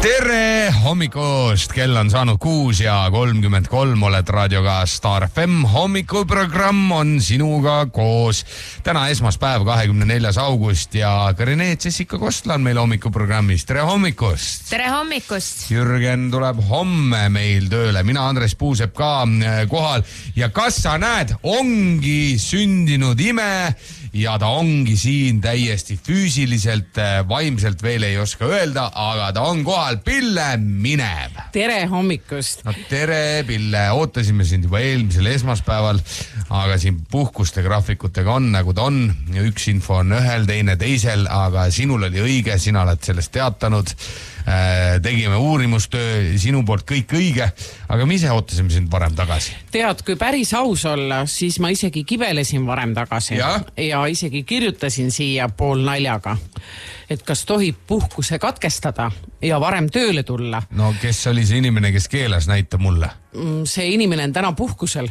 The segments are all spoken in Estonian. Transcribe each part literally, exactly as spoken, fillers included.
Tere hommikust, kell on saanud kuus ja kolmkümmend kolm, oled raadioga Star F M. Hommikuprogramm on sinuga koos. Täna esmaspäev, kahekümne neljas august ja Rene Jessica Kostla on meil hommikuprogrammis. Tere hommikust! Tere hommikust! Jürgen tuleb homme meil tööle. Mina, Andres Puusepp ka kohal. Ja kas sa näed, ongi sündinud ime ja ta ongi siin täiesti füüsiliselt, vaimselt veel ei oska öelda, aga ta on kohal. Pille Minev. Tere hommikust. No tere, Pille. Ootasime sind juba eelmisel esmaspäeval, aga siin puhkuste graafikutega on nagu ta on. Üks info on ühel, teine teisel, aga sinul oli õige, sina oled sellest teatanud. Tegime uurimustöö, sinu poolt kõik õige, aga me ise ootasime sind varem tagasi. Tead, kui päris aus olla, siis ma isegi kibelesin varem tagasi ja, ja isegi kirjutasin siia pool naljaga, et kas tohib puhkuse katkestada ja varem tööle tulla. No kes oli see inimene, kes keelas, näita mulle? See inimene on täna puhkusel.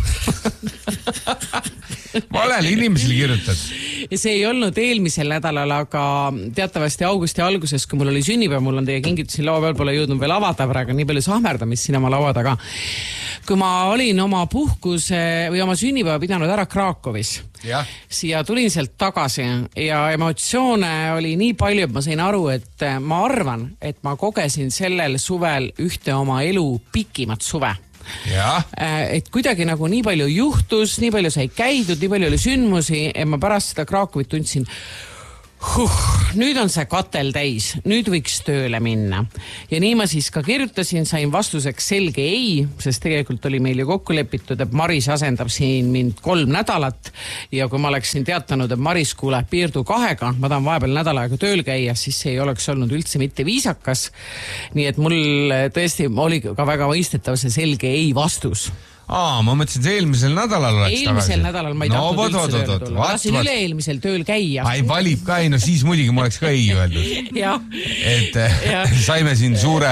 Valel inimesel kirjutad. See ei olnud eelmisel nädalal, aga teatavasti augusti alguses, kui mul oli sünnipäev, mul on teie kingitusin laua peal, pole jõudnud veel avada praegu, nii palju sahmerdamist siin oma laua taga. Kui ma olin oma puhkuse või oma sünnipäeva pidanud ära Krakovis, ja. Siia tulin sealt tagasi ja emotsioone oli nii palju, et ma sain aru, et ma arvan, et ma kogesin sellel suvel ühte oma elu pikimat suve. Ja. Et kuidagi nagu nii palju juhtus, nii palju sai käidud, nii palju oli sündmusi, et ma pärast seda Krakowit tundsin, huh, nüüd on see katel täis, nüüd võiks tööle minna. Ja nii ma siis ka kirjutasin, sain vastuseks selge ei, sest tegelikult oli meil ju kokku lepitud, et Maris asendab siin mind kolm nädalat ja kui ma oleksin teatanud, et Maris kuule piirdu kahega, ma tahan vahepeal nädal aega tööl käia, siis see ei oleks olnud üldse mitte viisakas. Nii et mul tõesti oli ka väga mõistetav see selge ei vastus. Aa, ma mõtlesin, see eelmisel nädalal oleks eelmisel tagasi. Eelmisel nädalal ma ei no, tahtnud võt, üldse võt, tööle tulla. Lasin üle eelmisel tööl käia. Ai, valib ka ei, no siis muidugi ma oleks ka ei öeldud. Ja. Et ja. Saime siin suure